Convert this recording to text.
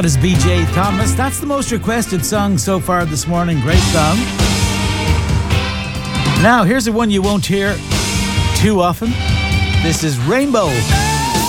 That is BJ Thomas. That's the most requested song so far this morning. Great song. Now, here's the one you won't hear too often. This is Rainbow.